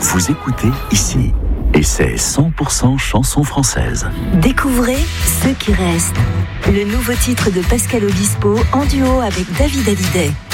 Vous écoutez ici. Et c'est 100% chansons françaises. Découvrez Ceux qui restent. Le nouveau titre de Pascal Obispo en duo avec David Hallyday.